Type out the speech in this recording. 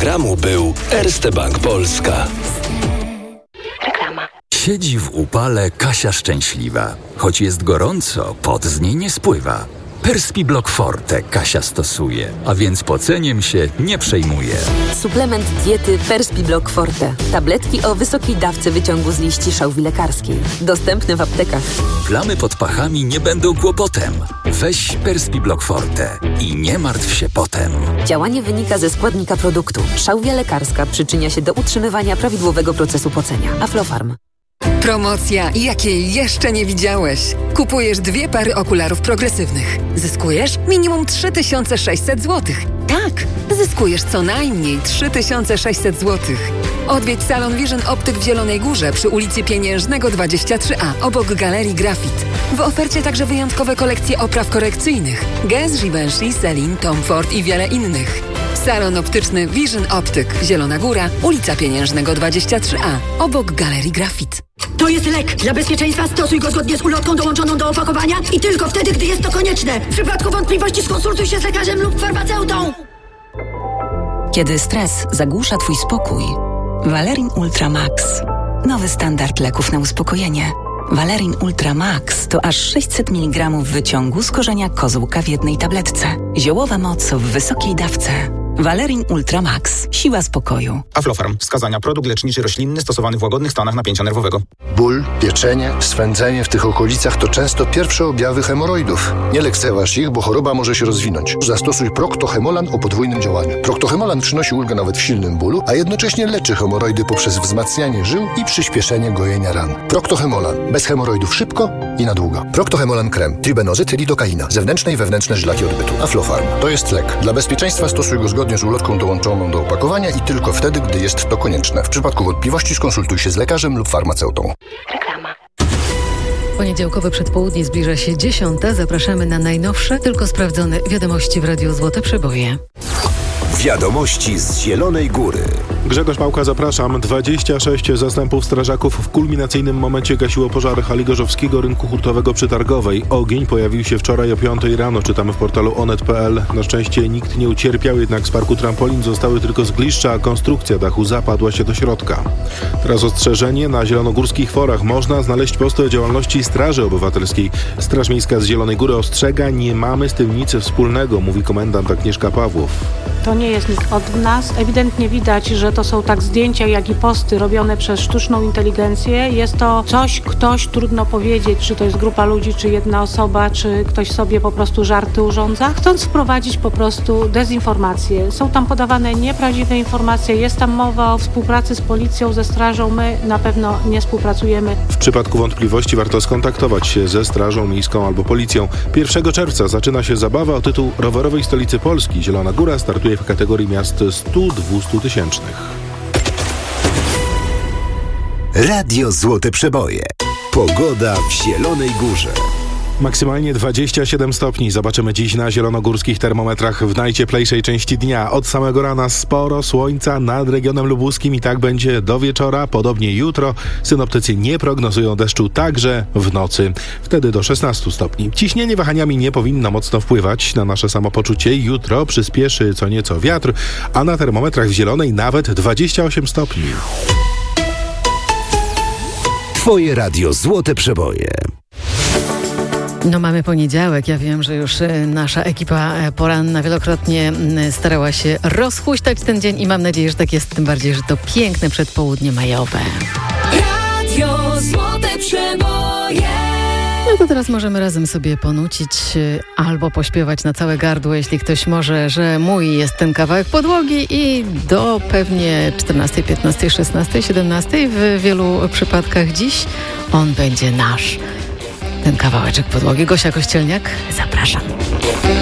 programu był Erste Bank Polska. Reklama. Siedzi w upale Kasia szczęśliwa. Choć jest gorąco, pot z niej nie spływa. Perspiblock Forte Kasia stosuje, a więc poceniem się nie przejmuje. Suplement diety Perspiblock Forte. Tabletki o wysokiej dawce wyciągu z liści szałwi lekarskiej. Dostępne w aptekach. Plamy pod pachami nie będą kłopotem. Weź Perspiblock Forte i nie martw się potem. Działanie wynika ze składnika produktu. Szałwia lekarska przyczynia się do utrzymywania prawidłowego procesu pocenia. Aflofarm. Promocja, jakiej jeszcze nie widziałeś. Kupujesz 2 pary okularów progresywnych. Zyskujesz minimum 3600 zł. Tak, zyskujesz co najmniej 3600 zł. Odwiedź salon Vision Optyk w Zielonej Górze przy ulicy Pieniężnego 23A obok Galerii Grafit. W ofercie także wyjątkowe kolekcje opraw korekcyjnych. Guess, Givenchy, Celine, Tom Ford i wiele innych. Salon optyczny Vision Optyk, Zielona Góra, ulica Pieniężnego 23A, obok Galerii Grafit. To jest lek. Dla bezpieczeństwa stosuj go zgodnie z ulotką dołączoną do opakowania i tylko wtedy, gdy jest to konieczne. W przypadku wątpliwości skonsultuj się z lekarzem lub farmaceutą. Kiedy stres zagłusza Twój spokój, Valerin Ultra Max. Nowy standard leków na uspokojenie. Valerin Ultra Max to aż 600 mg wyciągu z korzenia kozłka w jednej tabletce. Ziołowa moc w wysokiej dawce. Valerin Ultra Max. Siła spokoju. Aflofarm. Wskazania. Produkt leczniczy roślinny stosowany w łagodnych stanach napięcia nerwowego. Ból, pieczenie, swędzenie w tych okolicach to często pierwsze objawy hemoroidów. Nie lekceważ ich, bo choroba może się rozwinąć. Zastosuj Procto-Hemolan o podwójnym działaniu. Procto-Hemolan przynosi ulgę nawet w silnym bólu, a jednocześnie leczy hemoroidy poprzez wzmacnianie żył i przyspieszenie gojenia ran. Procto-Hemolan. Bez hemoroidów szybko i na długo. Procto-Hemolan krem. Tribenozyt, lidokaina. Zewnętrzne i wewnętrzne żylaki odbytu. Aflofarm. To jest lek. Dla bezpieczeństwa stosuj go zgodnie z ulotką dołączoną do opakowania i tylko wtedy, gdy jest to konieczne. W przypadku wątpliwości skonsultuj się z lekarzem lub farmaceutą. Reklama. Poniedziałkowe przedpołudnie zbliża się 10. Zapraszamy na najnowsze, tylko sprawdzone wiadomości w Radiu Złote Przeboje. Wiadomości z Zielonej Góry. Grzegorz Małka, zapraszam. 26 zastępów strażaków w kulminacyjnym momencie gasiło pożar hali gorzowskiego rynku hurtowego przy Targowej. Ogień pojawił się wczoraj o 5 rano, czytamy w portalu onet.pl. Na szczęście nikt nie ucierpiał, jednak z parku trampolin zostały tylko zgliszcza, a konstrukcja dachu zapadła się do środka. Teraz ostrzeżenie. Na zielonogórskich forach można znaleźć posty o działalności Straży Obywatelskiej. Straż Miejska z Zielonej Góry ostrzega, nie mamy z tym nic wspólnego, mówi komendant Agnieszka Pawłow. To nie jest nic od nas. Ewidentnie widać, że to są tak zdjęcia, jak i posty robione przez sztuczną inteligencję. Jest to ktoś, trudno powiedzieć, czy to jest grupa ludzi, czy jedna osoba, czy ktoś sobie po prostu żarty urządza, chcąc wprowadzić po prostu dezinformację. Są tam podawane nieprawdziwe informacje, jest tam mowa o współpracy z policją, ze strażą. My na pewno nie współpracujemy. W przypadku wątpliwości warto skontaktować się ze Strażą Miejską albo Policją. 1 czerwca zaczyna się zabawa o tytuł rowerowej stolicy Polski. Zielona Góra startuje w kategorii miast 100-200 tysięcznych. Radio Złote Przeboje. Pogoda w Zielonej Górze. Maksymalnie 27 stopni zobaczymy dziś na zielonogórskich termometrach w najcieplejszej części dnia. Od samego rana sporo słońca nad regionem lubuskim i tak będzie do wieczora. Podobnie jutro. Synoptycy nie prognozują deszczu także w nocy. Wtedy do 16 stopni. Ciśnienie wahaniami nie powinno mocno wpływać na nasze samopoczucie. Jutro przyspieszy co nieco wiatr, a na termometrach w Zielonej nawet 28 stopni. Twoje Radio Złote Przeboje. No mamy poniedziałek. Ja wiem, że już nasza ekipa poranna wielokrotnie starała się rozhuśtać ten dzień i mam nadzieję, że tak jest, tym bardziej, że to piękne przedpołudnie majowe. Radio Złote Przeboje. No to teraz możemy razem sobie ponucić albo pośpiewać na całe gardło, jeśli ktoś może, że mój jest ten kawałek podłogi i do pewnie 14, 15, 16, 17 w wielu przypadkach dziś on będzie nasz. Ten kawałeczek podłogi. Gosia Kościelniak, zapraszam.